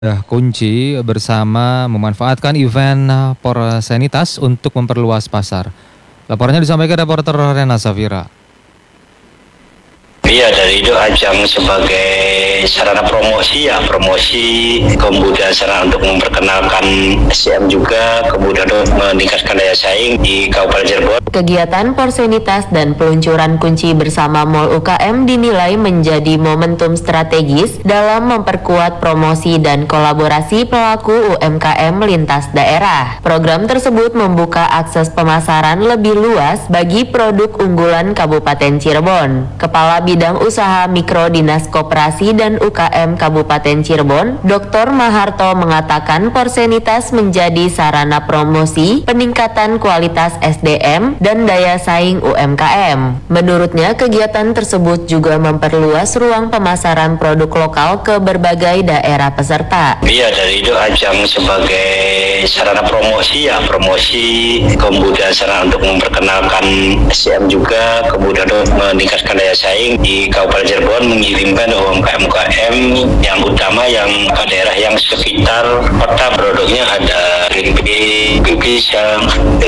Kunci bersama memanfaatkan event Porsenitas untuk memperluas pasar. Laporannya disampaikan reporter Rena Safira. Iya, dari itu ajang sebagai sarana promosi kemudian sarana untuk memperkenalkan SCM juga, kemudian untuk meningkatkan daya saing di Kabupaten Cirebon. Kegiatan Porsenitas dan peluncuran kunci bersama Mall UKM dinilai menjadi momentum strategis dalam memperkuat promosi dan kolaborasi pelaku UMKM lintas daerah. Program tersebut membuka akses pemasaran lebih luas bagi produk unggulan Kabupaten Cirebon. Kepala Bidang Usaha Mikro Dinas Koperasi dan UKM Kabupaten Cirebon, Dr. Maharto mengatakan Porsenitas menjadi sarana promosi, peningkatan kualitas SDM, dan daya saing UMKM. Menurutnya, kegiatan tersebut juga memperluas ruang pemasaran produk lokal ke berbagai daerah peserta. Iya, dari itu ajang sebagai sarana promosi kemudian sarana untuk memperkenalkan SCM juga, kemudian untuk meningkatkan daya saing di Kabupaten Cirebon, mengirimkan UMKM yang utama yang ke daerah yang sekitar kota. Produknya ada keripik, pisang,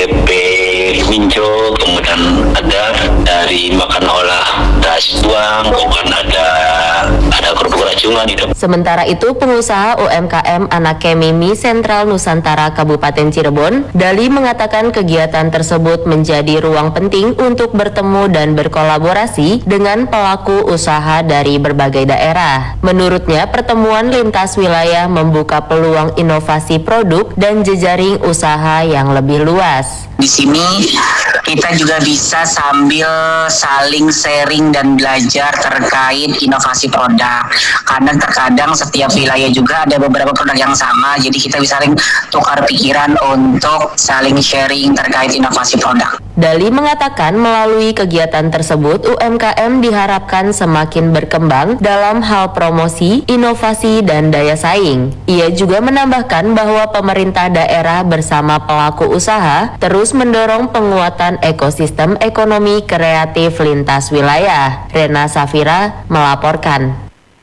minjo, kemudian ada dari makan olah das buang, kemudian ada kerupuk rajungan itu. Sementara itu, pengusaha UMKM Anak Kemimi Sentral Nusantara Kabupaten Cirebon, Dali mengatakan kegiatan tersebut menjadi ruang penting untuk bertemu dan berkolaborasi dengan pelaku usaha dari berbagai daerah. Menurutnya, pertemuan lintas wilayah membuka peluang inovasi produk dan jejaring usaha yang lebih luas. Di sini kita juga bisa sambil saling sharing dan belajar terkait inovasi produk. Karena terkadang setiap wilayah juga ada beberapa produk yang sama, jadi kita bisa saling tukar pikiran untuk saling sharing terkait inovasi produk. Dali mengatakan melalui kegiatan tersebut UMKM diharapkan semakin berkembang dalam hal promosi, inovasi, dan daya saing. Ia juga menambahkan bahwa pemerintah daerah bersama pelaku usaha terus mendorong penguatan ekosistem ekonomi kreatif lintas wilayah. Rena Safira melaporkan.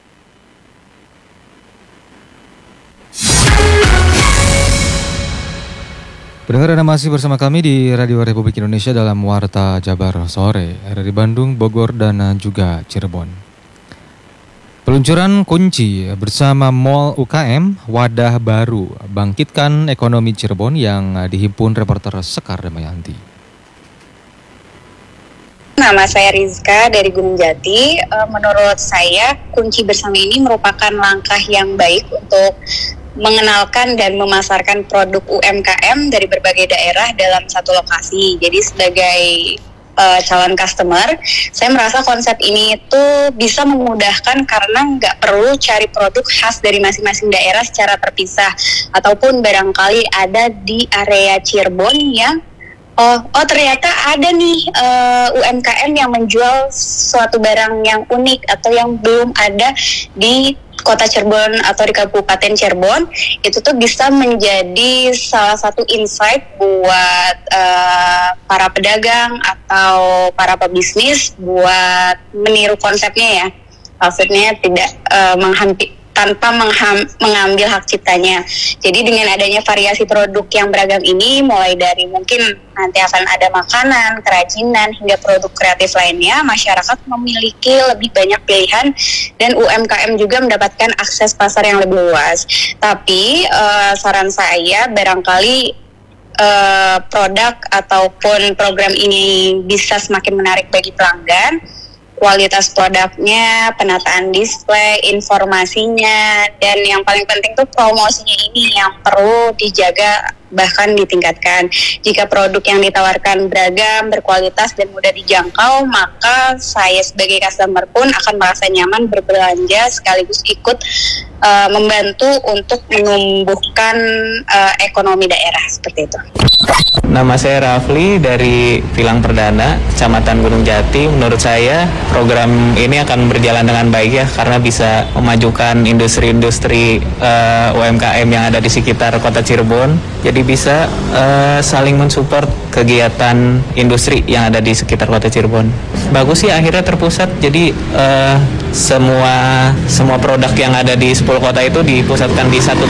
Pendengar, Anda masih bersama kami di Radio Republik Indonesia dalam Warta Jabar Sore dari Bandung, Bogor, dan juga Cirebon. Peluncuran kunci bersama Mall UKM, wadah baru bangkitkan ekonomi Cirebon yang dihimpun reporter Sekar Damayanti. Nama saya Rizka dari Gunung Jati. Menurut saya, kunci bersama ini merupakan langkah yang baik untuk mengenalkan dan memasarkan produk UMKM dari berbagai daerah dalam satu lokasi. Jadi sebagai calon customer, saya merasa konsep ini itu bisa memudahkan karena nggak perlu cari produk khas dari masing-masing daerah secara terpisah, ataupun barangkali ada di area Cirebon yang Oh ternyata ada nih UMKM yang menjual suatu barang yang unik atau yang belum ada di Kota Cirebon atau di Kabupaten Cirebon. Itu tuh bisa menjadi salah satu insight buat para pedagang atau para pebisnis buat meniru konsepnya ya. Maksudnya tidak tanpa mengambil hak ciptanya. Jadi dengan adanya variasi produk yang beragam ini, mulai dari mungkin nanti akan ada makanan, kerajinan, hingga produk kreatif lainnya, masyarakat memiliki lebih banyak pilihan dan UMKM juga mendapatkan akses pasar yang lebih luas. Tapi saran saya barangkali produk ataupun program ini bisa semakin menarik bagi pelanggan. Kualitas produknya, penataan display, informasinya, dan yang paling penting tuh promosinya ini yang perlu dijaga bahkan ditingkatkan. Jika produk yang ditawarkan beragam, berkualitas, dan mudah dijangkau, maka saya sebagai customer pun akan merasa nyaman berbelanja sekaligus ikut membantu untuk menumbuhkan ekonomi daerah seperti itu. Nama saya Rafli dari Pilang Perdana, Kecamatan Gunung Jati. Menurut saya program ini akan berjalan dengan baik ya, karena bisa memajukan industri-industri UMKM yang ada di sekitar Kota Cirebon. Jadi jadi bisa saling mensupport kegiatan industri yang ada di sekitar kota Cirebon. Bagus sih akhirnya terpusat, jadi semua produk yang ada di 10 kota itu dipusatkan di satu